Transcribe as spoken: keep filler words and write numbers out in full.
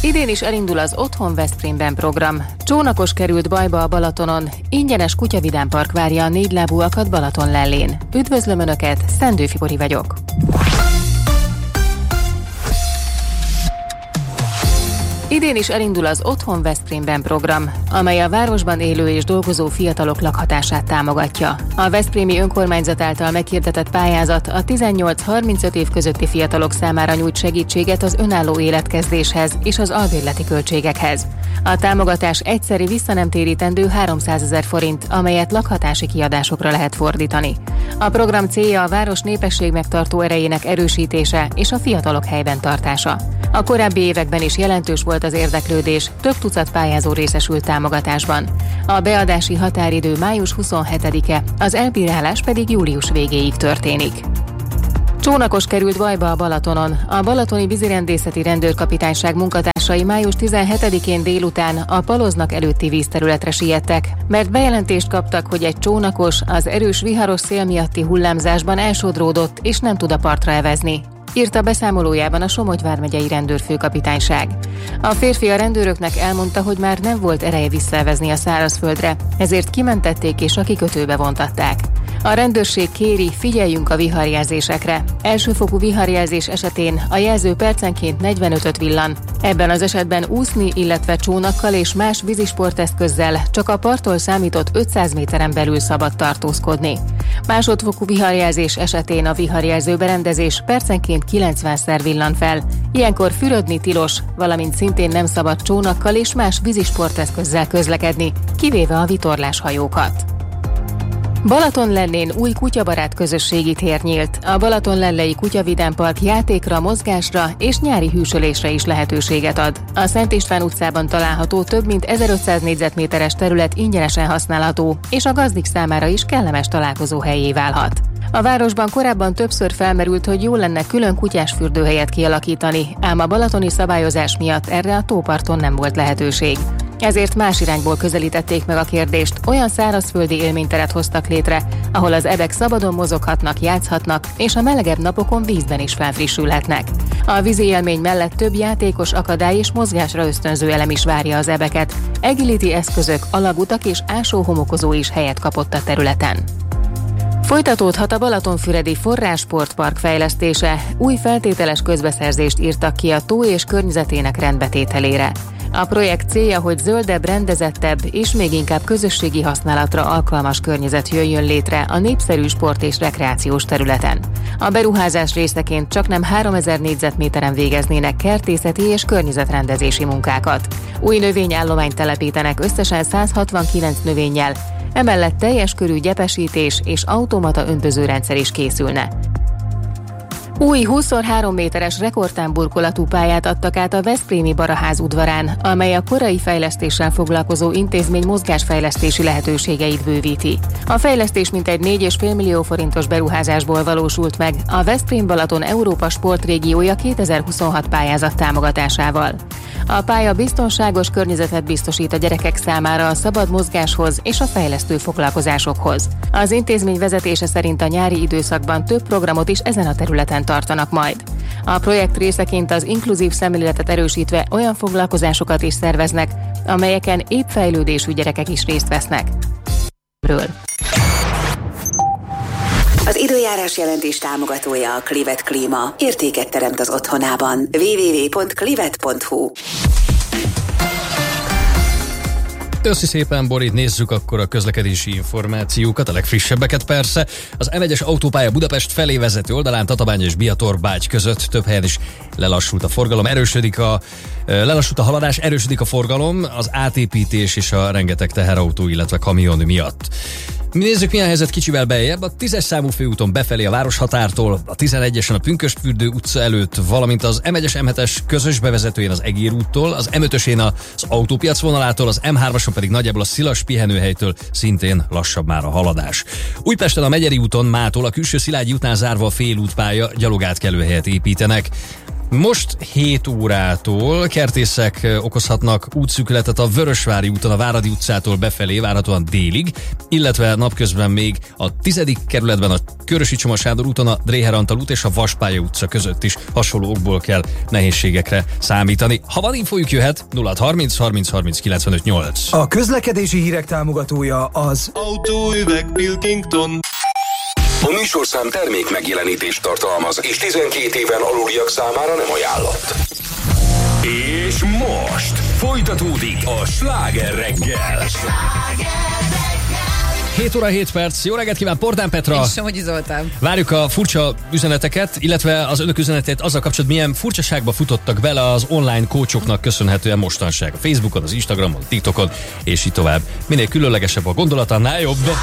Idén is elindul az Otthon Veszprémben program. Csónakos került bajba a Balatonon, ingyenes kutyavidámpark várja a négylábúakat Balatonlellén. Üdvözlöm Önöket, Szendő Fibori vagyok. Idén is elindul az Otthon Veszprémben program, amely a városban élő és dolgozó fiatalok lakhatását támogatja. A veszprémi önkormányzat által meghirdetett pályázat a tizennyolc-harmincöt év közötti fiatalok számára nyújt segítséget az önálló életkezdéshez és az albérleti költségekhez. A támogatás egyszeri visszanemtérítendő háromszázezer forint, amelyet lakhatási kiadásokra lehet fordítani. A program célja a város népességmegtartó erejének erősítése és a fiatalok helyben tartása. A korábbi években is jelentős volt az érdeklődés, több tucat pályázó részesült támogatásban. A beadási határidő május huszonhetedike, az elbírálás pedig július végéig történik. Csónakos került bajba a Balatonon. A balatoni vízirendészeti rendőrkapitányság munkatársai május tizenhetedikén délután a Paloznak előtti vízterületre siettek, mert bejelentést kaptak, hogy egy csónakos az erős viharos szél miatti hullámzásban elsodródott és nem tud a partra evezni, írta beszámolójában a Somogy vármegyei rendőrfőkapitányság. A férfi a rendőröknek elmondta, hogy már nem volt ereje visszaevezni a szárazföldre, ezért kimentették és a kikötőbe vontatták. A rendőrség kéri, figyeljünk a viharjelzésekre. Elsőfokú viharjelzés esetén a jelző percenként negyvenötöt villan. Ebben az esetben úszni, illetve csónakkal és más vízisporteszközzel csak a parttól számított ötszáz méteren belül szabad tartózkodni. Másodfokú viharjelzés esetén a viharjelző berendezés percenként kilencvenszer villan fel. Ilyenkor fürödni tilos, valamint szintén nem szabad csónakkal és más vízisporteszközzel közlekedni, kivéve a vitorláshajókat. Balatonlellén új kutyabarát közösségi tér nyílt. A Balatonlellei Kutyavidámpark játékra, mozgásra és nyári hűsölésre is lehetőséget ad. A Szent István utcában található több mint ezerötszáz négyzetméteres terület ingyenesen használható, és a gazdik számára is kellemes találkozóhellyé válhat. A városban korábban többször felmerült, hogy jó lenne külön kutyás fürdőhelyet kialakítani, ám a balatoni szabályozás miatt erre a tóparton nem volt lehetőség. Ezért más irányból közelítették meg a kérdést, olyan szárazföldi élményteret hoztak létre, ahol az ebek szabadon mozoghatnak, játszhatnak, és a melegebb napokon vízben is felfrissülhetnek. A vízi élmény mellett több játékos, akadály és mozgásra ösztönző elem is várja az ebeket. Agility eszközök, alagutak és ásóhomokozó is helyet kapott a területen. Folytatódhat a Balatonfüredi Forrássportpark fejlesztése, új feltételes közbeszerzést írtak ki a tó és környezetének rendbetételére. A projekt célja, hogy zöldebb, rendezettebb és még inkább közösségi használatra alkalmas környezet jöjjön létre a népszerű sport- és rekreációs területen. A beruházás részeként csaknem háromezer négyzetméteren végeznének kertészeti és környezetrendezési munkákat. Új növényállományt telepítenek összesen száz hatvankilenc növényel, emellett teljes körű gyepesítés és automata öntözőrendszer is készülne. Új húsz szor három méteres rekordtámburkolatú pályát adtak át a veszprémi Baraház udvarán, amely a korai fejlesztéssel foglalkozó intézmény mozgásfejlesztési lehetőségeit bővíti. A fejlesztés mintegy négy egész öt millió forintos beruházásból valósult meg a Veszprém-Balaton Európa sportrégiója kétezer-huszonhat pályázat támogatásával. A pálya biztonságos környezetet biztosít a gyerekek számára a szabad mozgáshoz és a fejlesztő foglalkozásokhoz. Az intézmény vezetése szerint a nyári időszakban több programot is ezen a területen tartanak majd. A projekt részeként az inkluzív szemléletet erősítve olyan foglalkozásokat is szerveznek, amelyeken épp fejlődésű gyerekek is részt vesznek. Ről. Az időjárás jelentés támogatója a Clivet Klíma. Értéket teremt az otthonában. double-u double-u double-u pont clivet pont hu. Köszi szépen, Borit, nézzük akkor a közlekedési információkat, a legfrissebbeket persze. Az em egyes autópálya Budapest felé vezető oldalán Tatabány és Biatorbágy között több helyen is lelassult a forgalom, erősödik a, lelassult a haladás, erősödik a forgalom, az átépítés és a rengeteg teherautó, illetve kamion miatt. Nézzük, milyen helyzet kicsivel beljebb. A tízes számú főúton befelé a városhatártól, a tizenegyesen a Pünkösdfürdő utca előtt, valamint az em egyes em hetes közös bevezetőjén az Egér úttól, az em ötösén az autópiac vonalától, az em hármason pedig nagyjából a Szilas pihenőhelytől szintén lassabb már a haladás. Újpesten a Megyeri úton mától a külső Szilágyi után zárva a félútpálya, gyalogátkelőhelyet építenek. Most hét órától kertészek okozhatnak útszűkületet a Vörösvári úton a Váradi utcától befelé, várhatóan délig, illetve napközben még a tizedik kerületben a Körösi Csoma Sándor úton a Dréher Antal út és a Vaspálya utca között is hasonló okból kell nehézségekre számítani. Ha van infójuk, jöhet nulla harminc harminc harminc kilencvenöt nyolc. A közlekedési hírek támogatója az Autóüveg Pilkington. A műsorszám termék megjelenítést tartalmaz, és tizenkét éven aluliak számára nem ajánlott. És most folytatódik a Sláger reggel. hét óra hét perc. Jó reggelt kíván, Portán Petra. És Somogyi Zoltán. Várjuk a furcsa üzeneteket, illetve az önök üzenetét azzal kapcsolatban, milyen furcsaságba futottak bele az online coachoknak köszönhetően mostanság. A Facebookon, az Instagramon, a TikTokon, és így tovább. Minél különlegesebb a gondolat, annál jobb.